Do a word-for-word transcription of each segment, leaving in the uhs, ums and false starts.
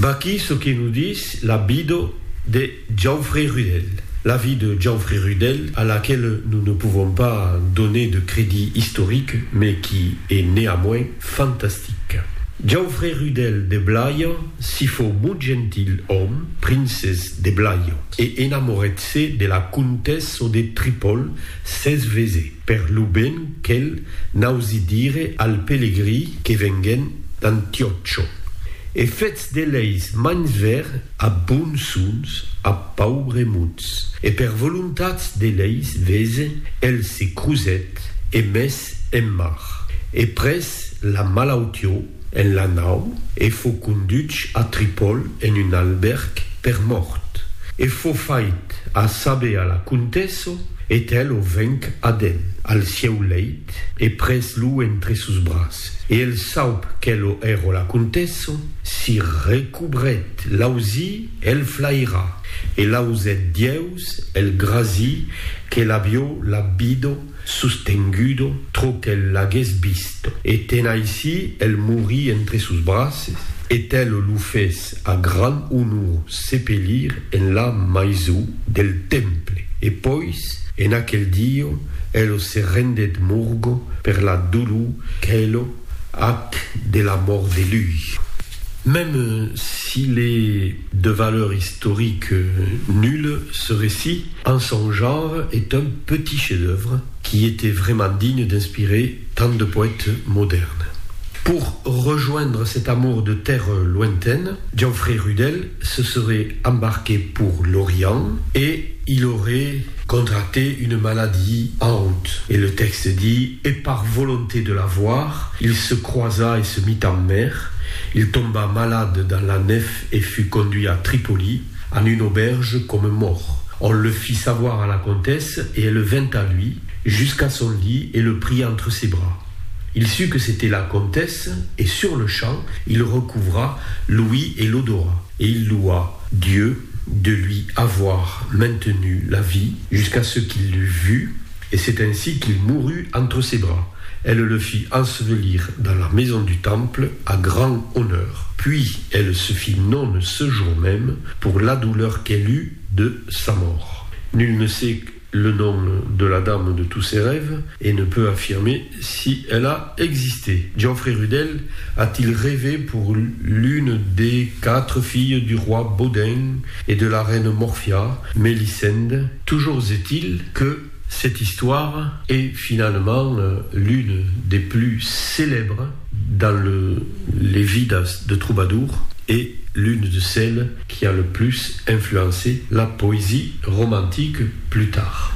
Voici ce que nous dit la Bible de Geoffrey Rudel. La vie de Geoffrey Rudel, à laquelle nous ne pouvons pas donner de crédit historique, mais qui est néanmoins fantastique. Geoffrey Rudel de Blaio si fu un gentil homme, princesse de Blaio, e enamoretze de la contessa de Tripol ses vese, per lo ben qu'elle n'ausi dire al pellegrí que venguen d'Antiocho. E fets de leis mans ver a bons sons a pauvre muts, e per voluntats de leis vese, el se cruzet e mes en mar, e pres la malautio en la nau, e fo conduch a Tripol en un alberg per mort, e fo fait a saber a la contesso, et el o venc adel, al sieu leit, e pres lo entre sus braces. E el saup qu'el o ero la contesso, si recubret lausi el flaira, e lauset dieus el grasi que l'avio l'abido sustengudo tro qu'el l'agues visto, et tenaisi el muri entre sus braces, et el lo fes a gran honor sepelir en la maisu del temple, e pois en aquel dio elo se rendet morgo per la dolu qu'elo ac de la mort de lui. Même s'il est de valeur historique nulle, ce récit, en son genre, est un petit chef-d'œuvre qui était vraiment digne d'inspirer tant de poètes modernes. Pour rejoindre cet amour de terre lointaine, Geoffrey Rudel se serait embarqué pour l'Orient et il aurait contracté une maladie en honte. Et le texte dit « Et par volonté de la voir, il se croisa et se mit en mer. Il tomba malade dans la nef et fut conduit à Tripoli, en une auberge comme mort. On le fit savoir à la comtesse et elle vint à lui, jusqu'à son lit et le prit entre ses bras. Il sut que c'était la comtesse, et sur le champ, il recouvra l'ouïe et l'odorat, et il loua Dieu de lui avoir maintenu la vie jusqu'à ce qu'il l'eût vu, et c'est ainsi qu'il mourut entre ses bras. Elle le fit ensevelir dans la maison du temple à grand honneur. Puis elle se fit nonne ce jour même pour la douleur qu'elle eut de sa mort. Nul ne sait le nom de la dame de tous ses rêves et ne peut affirmer si elle a existé. Geoffrey Rudel a-t-il rêvé pour l'une des quatre filles du roi Baudin et de la reine Morphia, Mélisende? Toujours est-il que cette histoire est finalement l'une des plus célèbres dans le, les vidas de Troubadour et l'une de celles qui a le plus influencé la poésie romantique plus tard.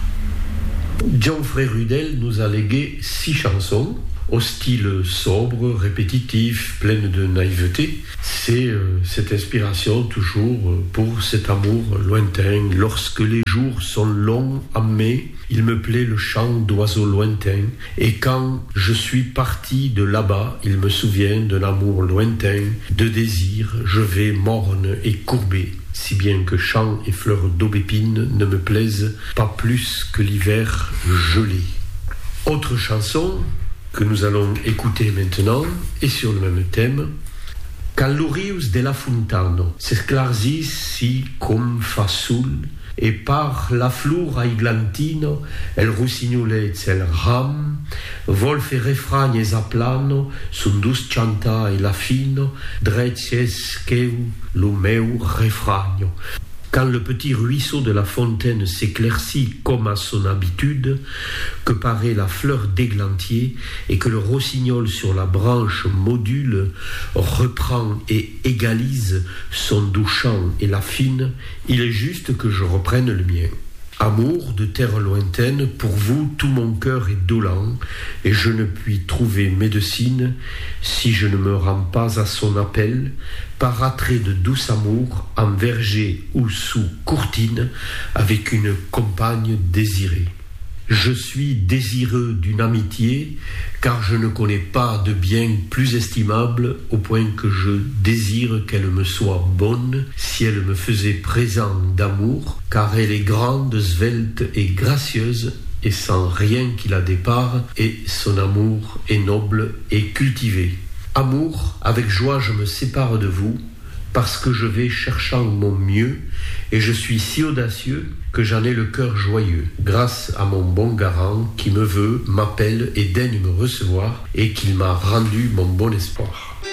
Geoffrey Rudel nous a légué six chansons au style sobre, répétitif, pleine de naïveté. C'est euh, cette inspiration toujours pour cet amour lointain. Lorsque les jours sont longs en mai, il me plaît le chant d'oiseaux lointains. Et quand je suis parti de là-bas, il me souvient d'un amour lointain, de désir, je vais morne et courbé. Si bien que chants et fleurs d'aubépine ne me plaisent pas plus que l'hiver gelé. Autre chanson que nous allons écouter maintenant est sur le même thème. Quand l'urius de la fontano s'esclarcis si cum fa sul, et par la flor aiglantino el rossignolets el ram, volf e refragnes a plano, sun dus chanta e la fino, drecies queu lo meu refragno. Quand le petit ruisseau de la fontaine s'éclaircit comme à son habitude, que paraît la fleur d'églantier et que le rossignol sur la branche module, reprend et égalise son doux chant et la fine, il est juste que je reprenne le mien. Amour de terre lointaine, pour vous tout mon cœur est dolent, et je ne puis trouver médecine si je ne me rends pas à son appel, par attrait de douce amour, en verger ou sous courtine, avec une compagne désirée. Je suis désireux d'une amitié, car je ne connais pas de bien plus estimable, au point que je désire qu'elle me soit bonne, si elle me faisait présent d'amour, car elle est grande, svelte et gracieuse, et sans rien qui la dépare, et son amour est noble et cultivé. Amour, avec joie je me sépare de vous, parce que je vais cherchant mon mieux, et je suis si audacieux que j'en ai le cœur joyeux, grâce à mon bon garant qui me veut, m'appelle et daigne me recevoir, et qu'il m'a rendu mon bon espoir.